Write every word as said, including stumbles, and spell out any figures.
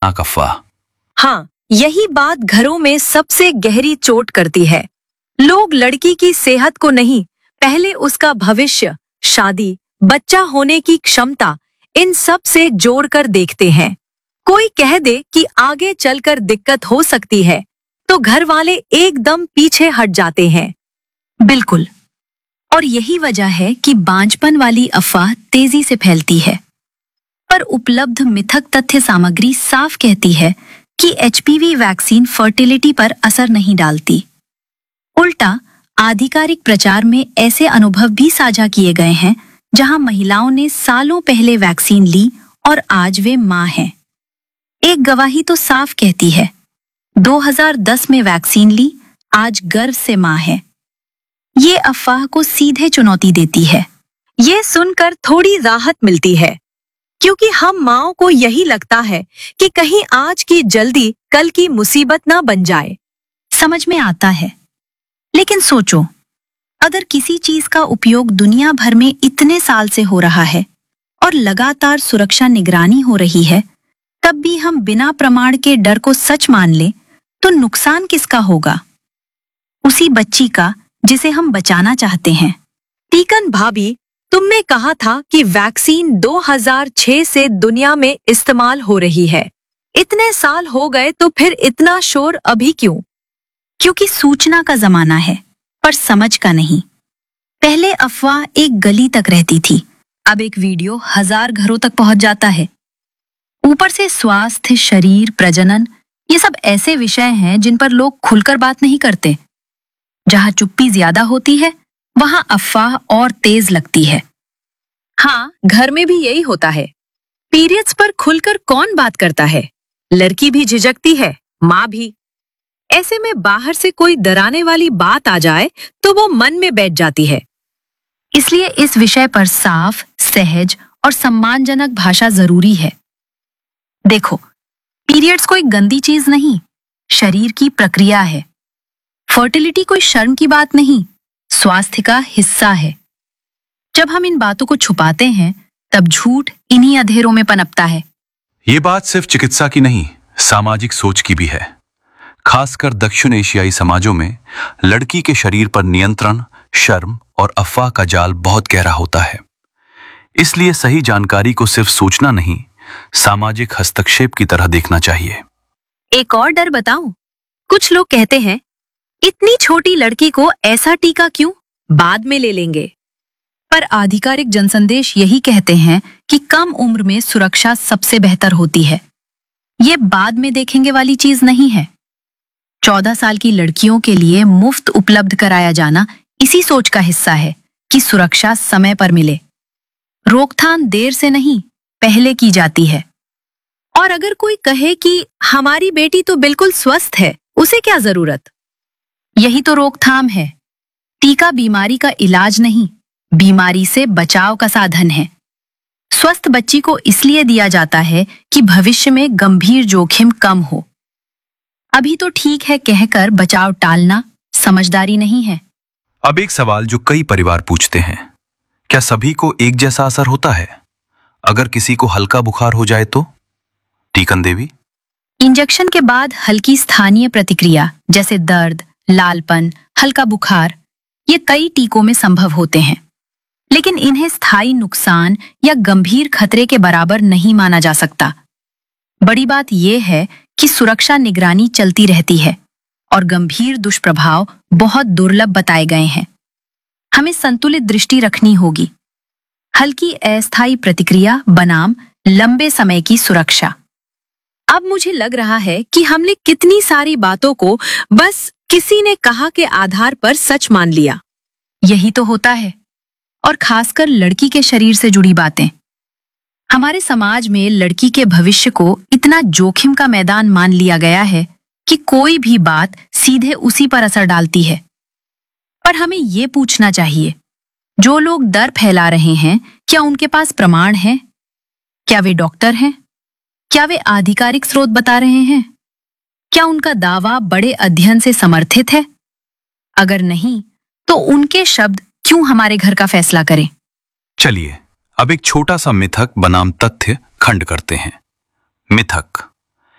खतरनाक अफवाह। हाँ, यही बात घरों में सबसे गहरी चोट करती है। लोग लड़की की सेहत को नहीं, पहले उसका भविष्य, शादी, बच्चा होने की क्षमता, इन सब से जोड़कर देखते हैं। कोई कह दे कि आगे चलकर दिक्कत हो सकती है, तो घर वाले एकदम पीछे हट जाते हैं। बिल्कुल, और यही वजह है कि बांझपन वाली अफवाह तेजी से फैलती है। पर उपलब्ध मिथक तथ्य सामग्री साफ कहती है कि एचपीवी वैक्सीन फर्टिलिटी पर असर नहीं डालती। उल्टा आधिकारिक प्रचार में ऐसे अनुभव भी साझा किए गए हैं जहां महिलाओं ने सालों पहले वैक्सीन ली और आज वे मां हैं। एक गवाही तो साफ कहती है, दो हज़ार दस में वैक्सीन ली, आज गर्व से मां है। ये अफवाह को सीधे चुनौती देती है। ये सुनकर थोड़ी राहत मिलती है, क्योंकि हम माँओं को यही लगता है कि कहीं आज की जल्दी कल की मुसीबत ना बन जाए। समझ में आता है, लेकिन सोचो, अगर किसी चीज का उपयोग दुनिया भर में इतने साल से हो रहा है और लगातार सुरक्षा निगरानी हो रही है, तब भी हम बिना प्रमाण के डर को सच मान लें, तो नुकसान किसका होगा? उसी बच्ची का जिसे हम बचाना चाहते हैं। टीकन भाभी, तुमने कहा था कि वैक्सीन दो हज़ार छह से दुनिया में इस्तेमाल हो रही है। इतने साल हो गए तो फिर इतना शोर अभी क्यों? क्योंकि सूचना का जमाना है, पर समझ का नहीं। पहले अफवाह एक गली तक रहती थी, अब एक वीडियो हजार घरों तक पहुंच जाता है। ऊपर से स्वास्थ्य, शरीर, प्रजनन, ये सब ऐसे विषय हैं जिन पर लोग खुलकर बात नहीं करते। जहां चुप्पी ज्यादा होती है, वहां अफवाह और तेज लगती है। हाँ, घर में भी यही होता है। पीरियड्स पर खुलकर कौन बात करता है? लड़की भी झिझकती है, माँ भी। ऐसे में बाहर से कोई डराने वाली बात आ जाए तो वो मन में बैठ जाती है। इसलिए इस विषय पर साफ, सहज और सम्मानजनक भाषा जरूरी है। देखो, पीरियड्स कोई गंदी चीज नहीं, शरीर की प्रक्रिया है। फर्टिलिटी कोई शर्म की बात नहीं, स्वास्थ्य का हिस्सा है। जब हम इन बातों को छुपाते हैं, तब झूठ इन्हीं अंधेरों में पनपता है। ये बात सिर्फ चिकित्सा की नहीं, सामाजिक सोच की भी है। खासकर दक्षिण एशियाई समाजों में लड़की के शरीर पर नियंत्रण, शर्म और अफवाह का जाल बहुत गहरा होता है। इसलिए सही जानकारी को सिर्फ सूचना नहीं, सामाजिक हस्तक्षेप की तरह देखना चाहिए। एक और डर बताऊं? कुछ लोग कहते हैं, इतनी छोटी लड़की को ऐसा टीका क्यों, बाद में ले लेंगे। पर आधिकारिक जनसंदेश यही कहते हैं कि कम उम्र में सुरक्षा सबसे बेहतर होती है। ये बाद में देखेंगे वाली चीज नहीं है। चौदह साल की लड़कियों के लिए मुफ्त उपलब्ध कराया जाना इसी सोच का हिस्सा है कि सुरक्षा समय पर मिले। रोकथाम देर से नहीं, पहले की जाती है। और अगर कोई कहे कि हमारी बेटी तो बिल्कुल स्वस्थ है, उसे क्या जरूरत? यही तो रोकथाम है। टीका बीमारी का इलाज नहीं, बीमारी से बचाव का साधन है। स्वस्थ बच्ची को इसलिए दिया जाता है कि भविष्य में गंभीर जोखिम कम हो। अभी तो ठीक है कहकर बचाव टालना समझदारी नहीं है। अब एक सवाल जो कई परिवार पूछते हैं, क्या सभी को एक जैसा असर होता है? अगर किसी को हल्का बुखार हो जाए तो? टीकन देवी, इंजेक्शन के बाद हल्की स्थानीय प्रतिक्रिया जैसे दर्द, लालपन, हल्का बुखार, ये कई टीकों में संभव होते हैं, लेकिन इन्हें स्थायी नुकसान या गंभीर खतरे के बराबर नहीं माना जा सकता। बड़ी बात यह है कि सुरक्षा निगरानी चलती रहती है और गंभीर दुष्प्रभाव बहुत दुर्लभ बताए गए हैं। हमें संतुलित दृष्टि रखनी होगी। हल्की अस्थायी प्रतिक्रिया बनाम लंबे समय की सुरक्षा। अब मुझे लग रहा है कि हमने कितनी सारी बातों को बस किसी ने कहा के आधार पर सच मान लिया। यही तो होता है, और खासकर लड़की के शरीर से जुड़ी बातें। हमारे समाज में लड़की के भविष्य को इतना जोखिम का मैदान मान लिया गया है कि कोई भी बात सीधे उसी पर असर डालती है। पर हमें ये पूछना चाहिए, जो लोग डर फैला रहे हैं, क्या उनके पास प्रमाण है? क्या वे डॉक्टर हैं? क्या वे आधिकारिक स्रोत बता रहे हैं? क्या उनका दावा बड़े अध्ययन से समर्थित है? अगर नहीं, तो उनके शब्द क्यों हमारे घर का फैसला करें? चलिए अब एक छोटा सा मिथक बनाम तथ्य खंड करते हैं। मिथक,